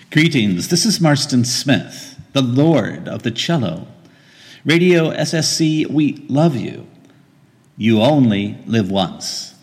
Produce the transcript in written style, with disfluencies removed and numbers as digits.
Greetings, this is Marston Smith, the Lord of the Cello. Radio SSC, we love you. You only live once.